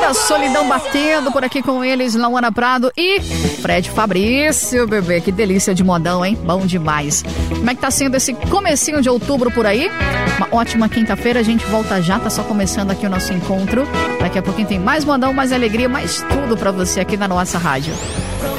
Eita, solidão batendo por aqui com eles, Lauana Prado e Fred Fabrício, bebê. Que delícia de modão, hein? Bom demais. Como é que tá sendo esse comecinho de outubro por aí? Uma ótima quinta-feira, a gente volta já, tá só começando aqui o nosso encontro. Daqui a pouquinho tem mais modão, mais alegria, mais tudo pra você aqui na nossa rádio.